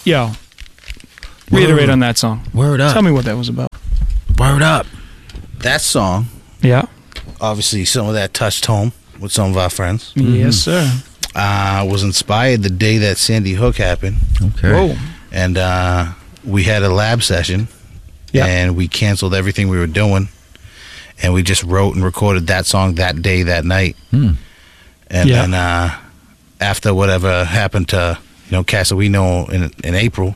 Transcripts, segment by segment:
Yo, reiterate on that song. Word up. Tell me what that was about. Word up. That song, Yeah. obviously, some of that touched home with some of our friends. Yes, sir. Was inspired the day that Sandy Hook happened, Okay. Whoa. and we had a lab session, Yeah. and we canceled everything we were doing, and we just wrote and recorded that song that day, that night. And Yeah. then after whatever happened to Casawino in April,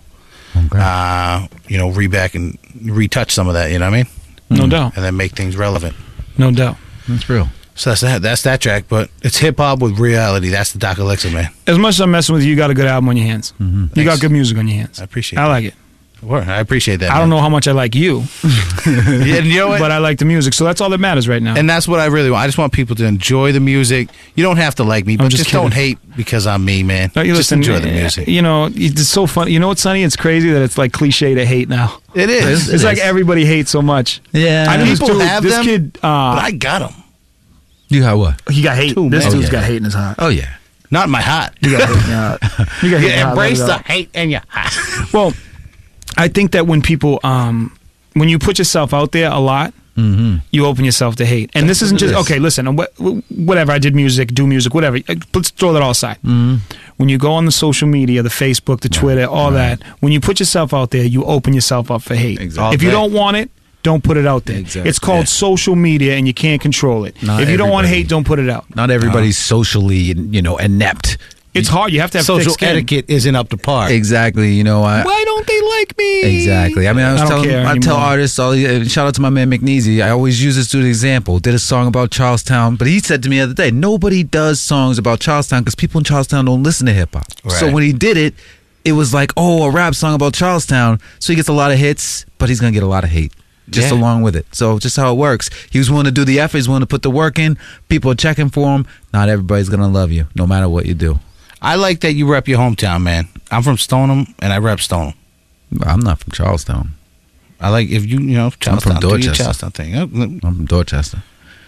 reback and retouch some of that. You know what I mean? No doubt. And then make things relevant. No doubt. That's real. So that's that track, but it's hip hop with reality. That's the Doc Alexa, man. As much as I'm messing with you, you got a good album on your hands. You got Thanks. good music on your hands. I appreciate I that. like it. Word. I appreciate that. I don't know how much I like you, Yeah, you know what? but I like the music, so that's all that matters right now. And that's what I really want. I just want people to enjoy the music. You don't have to like me, but just just don't kidding. hate because I'm me, man. No, you just listen, enjoy the music. You know, it's so funny. You know what's funny? It's crazy that it's like cliche to hate now. It is. It's like everybody hates so much. Yeah. I know this People dude, have this them, kid, but I got them. You got what? he got hate. Too, This man. dude's Oh, yeah. got hate in his heart. Oh, yeah. Not in my heart. You got hate in your heart. You got hate in You your heart. embrace Let the it out. hate in your heart. Well, I think that when people, when you put yourself out there a lot, you open yourself to hate. And this isn't what it just, is. okay, listen, whatever, I did music, do music, whatever. Let's throw that all aside. When you go on the social media, the Facebook, the Twitter, all that, when you put yourself out there, you open yourself up for hate. Exactly. If you Okay. don't want it, don't put it out there. Exactly. It's called social media, and you can't control it. Not if you don't want everybody. hate, don't put it out. Not everybody's socially, inept. It's hard. You have to have Social thick skin. etiquette isn't up to par. Exactly. Why don't they like me? Exactly. I mean, I don't care I tell anymore. artists, shout out to my man McNeasy. I always use this as an example. Did a song about Charlestown, but he said to me the other day, nobody does songs about Charlestown because people in Charlestown don't listen to hip hop. So Right. when he did it, it was like, a rap song about Charlestown. So he gets a lot of hits, but he's gonna get a lot of hate just Yeah. along with it. So just how it works. He was willing to do the effort. He's willing to put the work in. People are checking for him. Not everybody's gonna love you, no matter what you do. I like that you rep your hometown, man. I'm from Stoneham, and I rep Stoneham. I'm not from Charlestown. I like if Charlestown. from do your Dorchester. Charlestown thing. I'm from Dorchester.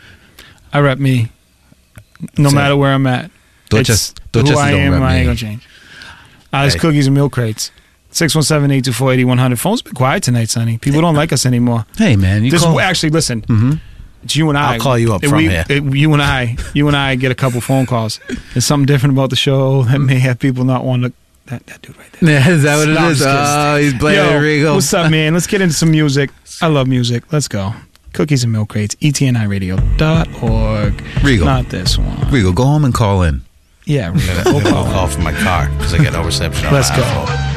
I rep me, no So- matter where I'm at. Dorchester It's who I don't am, rep I ain't me. gonna change. It's Hey. Cookies and Milk Crates. 617-824-8100. Phone's been quiet tonight, Sonny. People don't like us anymore. Hey man, you call. Actually, listen. It's you and I. I'll call you up from here. You and I get a couple phone calls. There's something different about the show that may have people not want to. That dude right there. Yeah, is that what No, it I'm is? just kidding. Oh, he's playing Yo, Rigo. what's up, man? Let's get into some music. I love music. Let's go. Cookies and Milk Crates. ETNIradio.org. Rigo. Not this one. Rigo, go home and call in. Yeah, Rigo. I'm gonna call from my car because I got no reception. On Let's my go. iPhone.